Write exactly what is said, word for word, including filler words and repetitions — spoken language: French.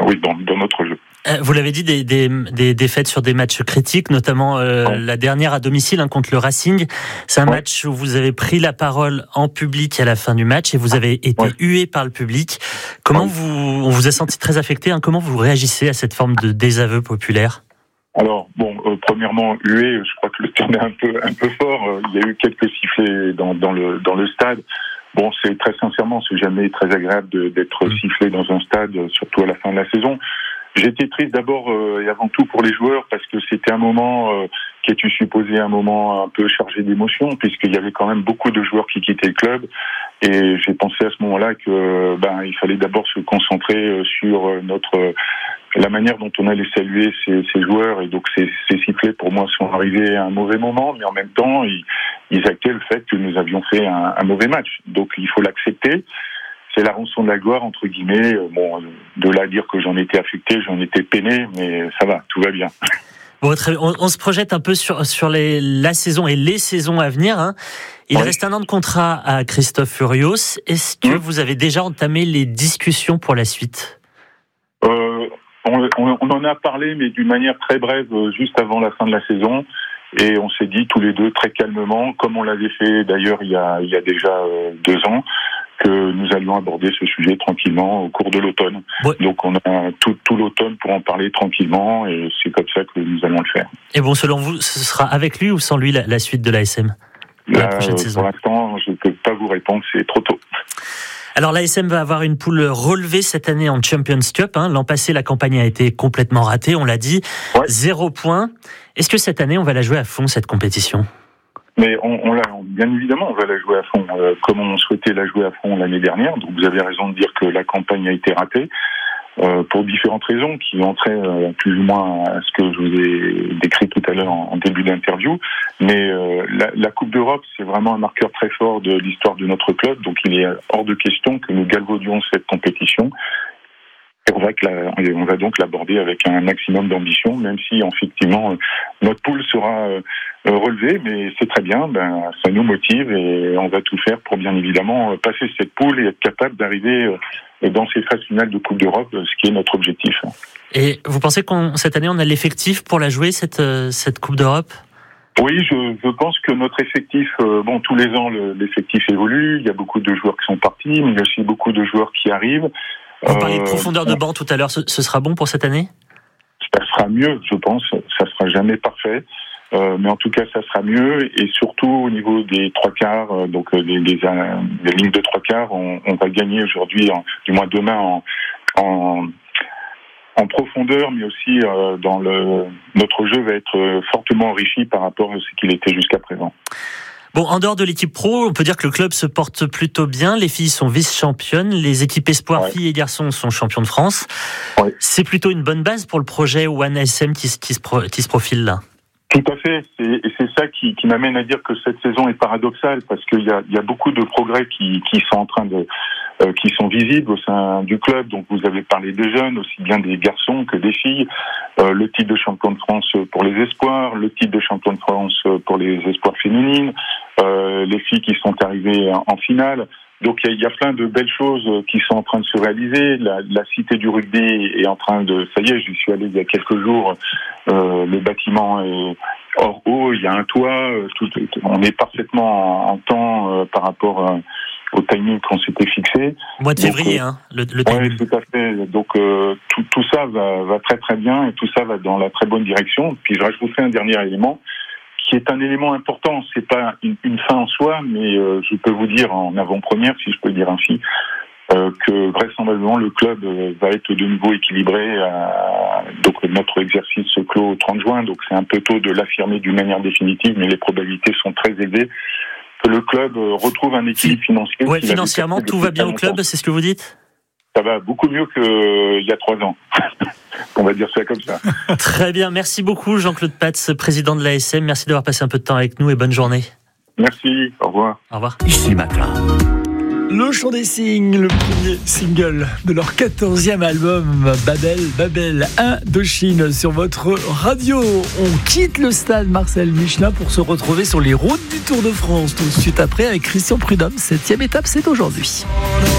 oui, dans, dans notre jeu. Vous l'avez dit, des, des, des défaites sur des matchs critiques, notamment euh, ouais. la dernière à domicile hein, contre le Racing. C'est un ouais. match où vous avez pris la parole en public à la fin du match et vous avez été ouais. hué par le public. Comment ouais. vous, on vous a senti très affecté hein, comment vous réagissez à cette forme de désaveu populaire ? Alors, bon, euh, premièrement, hué, je crois que le terme est un peu, un peu fort. Euh, il y a eu quelques sifflets dans, dans, le, dans le stade. Bon, c'est très sincèrement, c'est jamais très agréable de, d'être mmh. sifflé dans un stade, surtout à la fin de la saison. J'étais triste d'abord euh, et avant tout pour les joueurs parce que c'était un moment euh, qui était supposé un moment un peu chargé d'émotions puisqu'il y avait quand même beaucoup de joueurs qui quittaient le club et j'ai pensé à ce moment-là que ben il fallait d'abord se concentrer sur notre la manière dont on allait saluer ces, ces joueurs et donc ces, ces sifflets pour moi sont arrivés à un mauvais moment mais en même temps ils, ils actaient le fait que nous avions fait un, un mauvais match donc il faut l'accepter. C'est la rançon de la gloire, entre guillemets. Bon, de là à dire que j'en étais affecté, j'en étais peiné, mais ça va, tout va bien. Bon, très, on, on se projette un peu sur, sur les, la saison et les saisons à venir. Hein. Il oui. reste un an de contrat à Christophe Furios. Est-ce que mmh. vous avez déjà entamé les discussions pour la suite ? euh, on, on, on en a parlé, mais d'une manière très brève, juste avant la fin de la saison. Et on s'est dit tous les deux très calmement, comme on l'avait fait d'ailleurs il y a, il y a déjà euh, deux ans, que nous allions aborder ce sujet tranquillement au cours de l'automne. Ouais. Donc on a tout, tout l'automne pour en parler tranquillement et c'est comme ça que nous allons le faire. Et bon, selon vous, ce sera avec lui ou sans lui la, la suite de l'A S M la, la prochaine euh, saison ? Pour l'instant, je ne peux pas vous répondre, c'est trop tôt. Alors l'A S M va avoir une poule relevée cette année en Champions Cup. Hein. L'an passé, la campagne a été complètement ratée, on l'a dit, ouais. zéro point. Est-ce que cette année, on va la jouer à fond, cette compétition ? Mais on, on l'a, bien évidemment, on va la jouer à fond, euh, comme on souhaitait la jouer à fond l'année dernière. Donc vous avez raison de dire que la campagne a été ratée euh, pour différentes raisons qui entraient euh, plus ou moins à ce que je vous ai décrit tout à l'heure en, en début d'interview. Mais euh, la, la Coupe d'Europe, c'est vraiment un marqueur très fort de l'histoire de notre club. Donc il est hors de question que nous galvaudions cette compétition. Et on va, la, on va donc l'aborder avec un maximum d'ambition, même si effectivement notre poule sera relevée, mais c'est très bien, ben, ça nous motive et on va tout faire pour bien évidemment passer cette poule et être capable d'arriver dans ces phases finales de Coupe d'Europe, ce qui est notre objectif. Et vous pensez qu'on cette année on a l'effectif pour la jouer cette cette Coupe d'Europe ? Oui, je, je pense que notre effectif, euh, bon, tous les ans le, l'effectif évolue. Il y a beaucoup de joueurs qui sont partis, mais il y a aussi beaucoup de joueurs qui arrivent. Vous parliez de profondeur de banc tout à l'heure, ce, ce sera bon pour cette année ? Ça sera mieux, je pense. Ça sera jamais parfait, euh, mais en tout cas, ça sera mieux. Et surtout au niveau des trois quarts, euh, donc des, des, des lignes de trois quarts, on, on va gagner aujourd'hui, en, du moins demain, en, en, en profondeur, mais aussi euh, dans le notre jeu va être fortement enrichi par rapport à ce qu'il était jusqu'à présent. Bon, en dehors de l'équipe pro, on peut dire que le club se porte plutôt bien. Les filles sont vice-championnes, les équipes espoirs ouais. filles et garçons sont champions de France. Ouais. C'est plutôt une bonne base pour le projet One A S M qui, qui, se, pro, qui se profile là. Tout à fait, c'est, et c'est ça qui, qui m'amène à dire que cette saison est paradoxale parce qu'il y a, il y a beaucoup de progrès qui, qui sont en train de, euh, qui sont visibles au sein du club. Donc vous avez parlé des jeunes, aussi bien des garçons que des filles. Euh, le titre de champion de France pour les espoirs, le titre de champion de France pour les espoirs féminines, euh, les filles qui sont arrivées en, en finale. Donc il y, y a plein de belles choses qui sont en train de se réaliser. La, la cité du rugby est en train de... Ça y est, j'y suis allé il y a quelques jours. Euh, le bâtiment est hors eau, il y a un toit. Tout, on est parfaitement en, en temps euh, par rapport euh, au timing qu'on s'était fixé. Mois de février, euh, hein, le, le timing. Oui, tout à fait. Donc euh, tout, tout ça va, va très très bien et tout ça va dans la très bonne direction. Puis je rajouterai un dernier élément qui est un élément important. C'est pas une, une fin en soi, mais euh, je peux vous dire en avant-première, si je peux le dire ainsi, euh, que vraisemblablement le club euh, va être de nouveau équilibré. À, donc notre exercice se clôt au trente juin, donc c'est un peu tôt de l'affirmer d'une manière définitive, mais les probabilités sont très élevées que le club euh, retrouve un équilibre financier. Ouais, financièrement, tout va bien au club, c'est ce que vous dites ? Ça va beaucoup mieux qu'il y a trois ans. On va dire ça comme ça. Très bien, merci beaucoup Jean-Claude Patz, président de l'A S M. Merci d'avoir passé un peu de temps avec nous et bonne journée. Merci, au revoir. Au revoir. Ici matin. Le Chant des Signes, le premier single de leur quatorzième album Babel, Babel Indochine sur votre radio. On quitte le stade Marcel Michelin pour se retrouver sur les routes du Tour de France tout de suite après avec Christian Prudhomme. Septième étape, c'est aujourd'hui.